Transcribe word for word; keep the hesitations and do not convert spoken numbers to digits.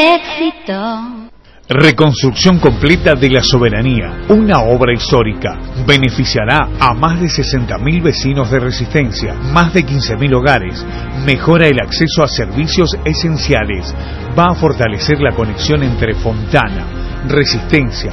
éxito. Reconstrucción completa de la Soberanía, una obra histórica. Beneficiará a más de sesenta mil vecinos de Resistencia, más de quince mil hogares, mejora el acceso a servicios esenciales, va a fortalecer la conexión entre Fontana, Resistencia,